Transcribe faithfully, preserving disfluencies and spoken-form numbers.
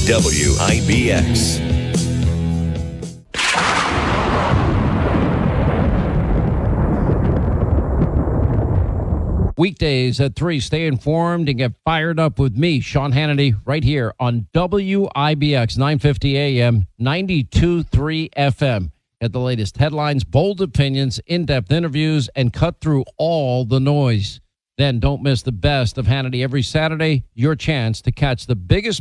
W I B X. Weekdays at three, stay informed and get fired up with me, Sean Hannity, right here on W I B X, nine fifty A M, ninety-two point three F M. Get the latest headlines, bold opinions, in-depth interviews, and cut through all the noise. Then don't miss the best of Hannity every Saturday, your chance to catch the biggest